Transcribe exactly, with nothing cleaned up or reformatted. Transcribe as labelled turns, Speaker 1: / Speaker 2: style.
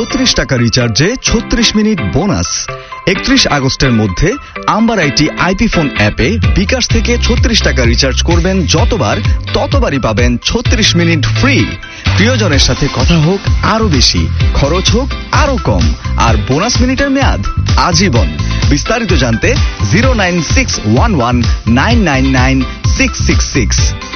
Speaker 1: ছত্রিশ টাকা রিচার্জে ছত্রিশ মিনিট বোনাস। একত্রিশ আগস্টের মধ্যে আম্বার আইটি আইপি ফোন অ্যাপে বিকাশ থেকে ছত্রিশ টাকা রিচার্জ করবেন যতবার, ততবারই পাবেন ছত্রিশ মিনিট ফ্রি। প্রিয়জনের সাথে কথা হোক আরো বেশি, খরচ হোক আরো কম, আর বোনাস মিনিটের মেয়াদ আজীবন। বিস্তারিত জানতে zero nine six one one nine nine nine six six six.